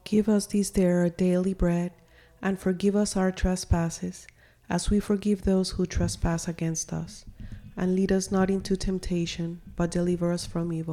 Give us this day our daily bread, and forgive us our trespasses, as we forgive those who trespass against us. And lead us not into temptation, but deliver us from evil.